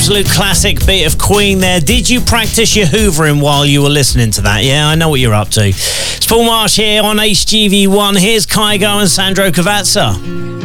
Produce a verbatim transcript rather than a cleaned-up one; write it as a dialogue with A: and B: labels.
A: absolute classic bit of Queen there. Did you practice your hoovering while you were listening to that? Yeah, I know what you're up to. It's Paul Marsh here on H G V one. Here's Kygo and Sandro Cavazza.